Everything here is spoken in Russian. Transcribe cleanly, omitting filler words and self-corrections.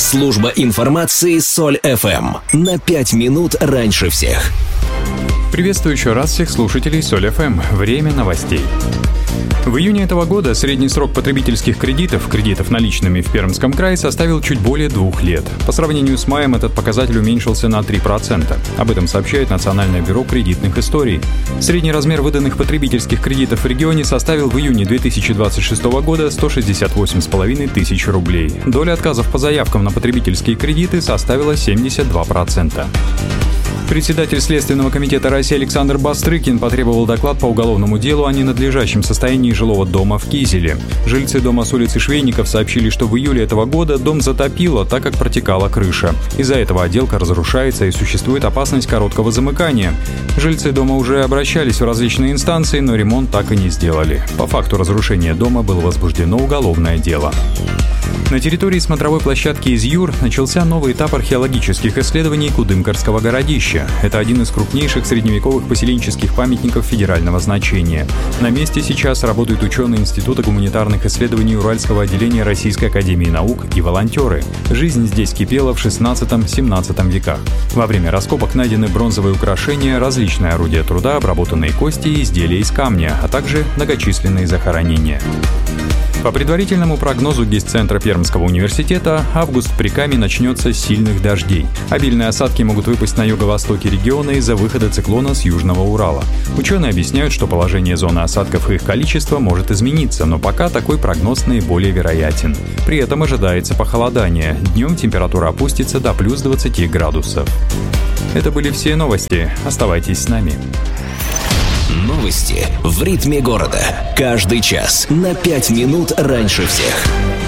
Служба информации Соль ФМ. На 5 минут раньше всех. Приветствую еще раз всех слушателей Соль ФМ. Время новостей. В июне этого года средний срок потребительских кредитов наличными в Пермском крае составил чуть более 2 лет. По сравнению с маем этот показатель уменьшился на 3%. Об этом сообщает Национальное бюро кредитных историй. Средний размер выданных потребительских кредитов в регионе составил в июне 2026 года 168,5 тысяч рублей. Доля отказов по заявкам на потребительские кредиты составила 72%. Председатель Следственного комитета России Александр Бастрыкин потребовал доклад по уголовному делу о ненадлежащем состоянии жилого дома в Кизеле. Жильцы дома с улицы Швейников сообщили, что в июле этого года дом затопило, так как протекала крыша. Из-за этого отделка разрушается и существует опасность короткого замыкания. Жильцы дома уже обращались в различные инстанции, но ремонт так и не сделали. По факту разрушения дома было возбуждено уголовное дело. На территории смотровой площадки Изюр начался новый этап археологических исследований Кудымкарского городища. Это один из крупнейших средневековых поселенческих памятников федерального значения. На месте сейчас работают ученые Института гуманитарных исследований Уральского отделения Российской академии наук и волонтеры. Жизнь здесь кипела в 16-17 веках. Во время раскопок найдены бронзовые украшения, различные орудия труда, обработанные кости и изделия из камня, а также многочисленные захоронения. По предварительному прогнозу Гисцентра Пермского университета, август в Прикаме начнется с сильных дождей. Обильные осадки могут выпасть на юго-востоке региона из-за выхода циклона с Южного Урала. Ученые объясняют, что положение зоны осадков и их количество может измениться, но пока такой прогноз наиболее вероятен. При этом ожидается похолодание. Днем температура опустится до плюс 20 градусов. Это были все новости. Оставайтесь с нами. Новости в ритме города. Каждый час на 5 минут раньше всех.